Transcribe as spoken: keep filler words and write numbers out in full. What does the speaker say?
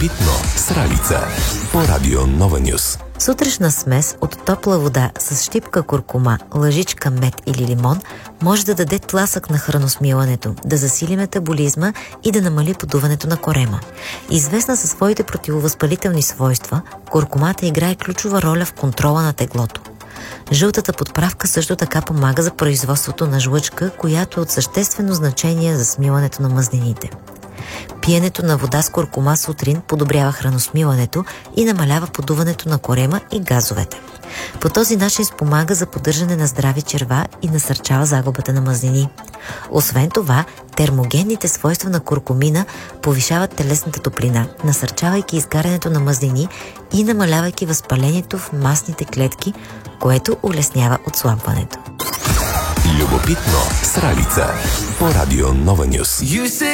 Любопитно с Ралица по Радио Нова Нюс. Сутрешна смес от топла вода с щипка куркума, лъжичка мед или лимон може да даде тласък на храносмилането, да засили метаболизма и да намали подуването на корема. Известна със своите противовъзпалителни свойства, куркумата играе ключова роля в контрола на теглото. Жълтата подправка също така помага за производството на жлъчка, която е от съществено значение за смилането на мазнините. Пиенето на вода с куркума сутрин подобрява храносмилането и намалява подуването на корема и газовете. По този начин спомага за поддържане на здрави черва и насърчава загубата на мазнини. Освен това, термогенните свойства на куркумина повишават телесната топлина, насърчавайки изгарянето на мазнини и намалявайки възпалението в масните клетки, което улеснява отслабването. Любопитно с Ралица по Радио Нова Нюс.